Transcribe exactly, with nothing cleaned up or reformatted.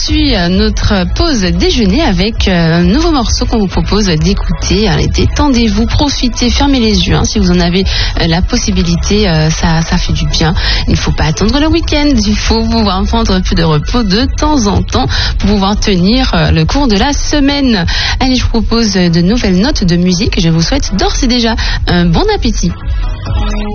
poursuit notre pause déjeuner avec un nouveau morceau qu'on vous propose d'écouter. Allez, détendez-vous, profitez, fermez les yeux. Hein, si vous en avez la possibilité, ça, ça fait du bien. Il ne faut pas attendre le week-end. Il faut pouvoir prendre un peu de repos de temps en temps pour pouvoir tenir le cours de la semaine. Allez, je vous propose de nouvelles notes de musique. Je vous souhaite d'ores et déjà un bon appétit.